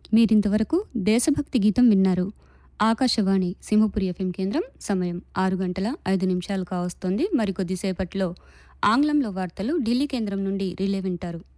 మీరింతవరకు దేశభక్తి గీతం విన్నారు. ఆకాశవాణి సింహపురి ఎఫ్ఎం కేంద్రం. సమయం 6:05 కావస్తోంది. మరికొద్దిసేపట్లో ఆంగ్లంలో వార్తలు ఢిల్లీ కేంద్రం నుండి రిలే వింటారు.